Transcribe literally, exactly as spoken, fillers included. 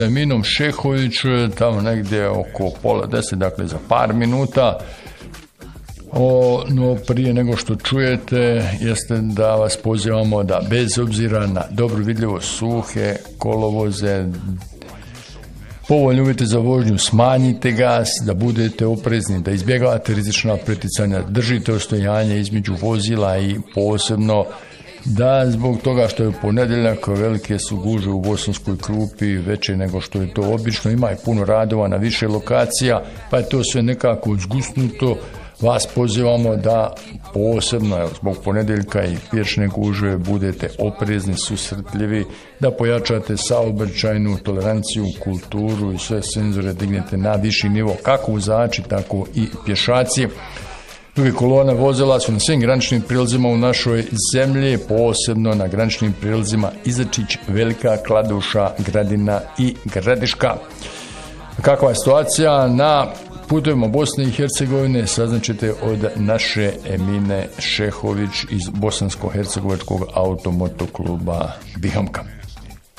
Eminom Šehoviću tamo negdje oko pola deset, dakle za par minuta. O, no prije nego što čujete jeste da vas pozivamo da bez obzira na dobro vidljivo suhe kolovoze, povoljni uvjeti za vožnju, smanjite gas, da budete oprezni, da izbjegavate rizična preticanja, držite ostojanje između vozila i posebno da zbog toga što je ponedjeljak velike su gužve u Bosanskoj Krupi, veće nego što je to obično, ima i puno radova na više lokacija, pa je to sve nekako zgusnuto. Vas pozivamo da posebno evo, zbog ponedjeljka i pješne gužve budete oprezni, susretljivi, da pojačate saobraćajnu toleranciju, kulturu i sve senzore dignete na viši nivo, kako vozači, tako i pješaci. Druge kolone vozila su na svim graničnim prilazima u našoj zemlji, posebno na graničnim prilazima Izačić, Velika Kladuša, Gradina i Gradiška. Kakva je situacija na putovima Bosne i Hercegovine saznaćete od naše Emine Šehović iz Bosansko-hercegovačkog automotokluba Bihamka.